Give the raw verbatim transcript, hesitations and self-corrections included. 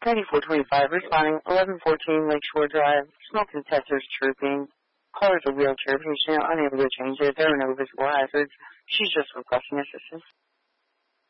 ninety-four twenty-five, responding, eleven fourteen Lakeshore Drive, smoke detectors chirping. Caller's a wheelchair patient, unable to change it. There are no visible hazards. She's just requesting assistance.